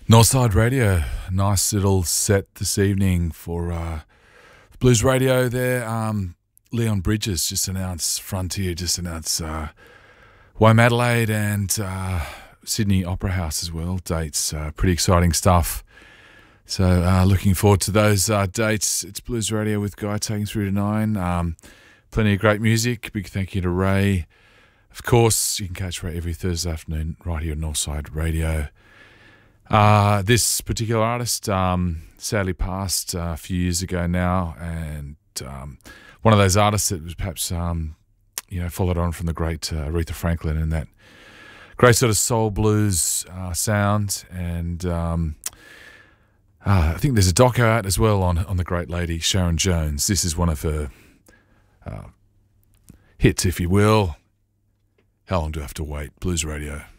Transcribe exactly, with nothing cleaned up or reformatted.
Northside Radio, nice little set this evening for uh, Blues Radio there. Um, Leon Bridges just announced, Frontier just announced uh, Womadelaide and uh, Sydney Opera House as well. Dates, uh, pretty exciting stuff. So uh, looking forward to those uh, dates. It's Blues Radio with Guy taking through to nine. Um, plenty of great music. Big thank you to Ray. Of course, you can catch Ray every Thursday afternoon right here on Northside Radio. Uh, this particular artist um, sadly passed uh, a few years ago now, and um, one of those artists that was perhaps um, you know followed on from the great uh, Aretha Franklin and that great sort of soul blues uh, sound. And um, uh, I think there's a doco out as well on on the great lady Sharon Jones. This is one of her uh, hits, if you will. How long do I have to wait? Blues Radio.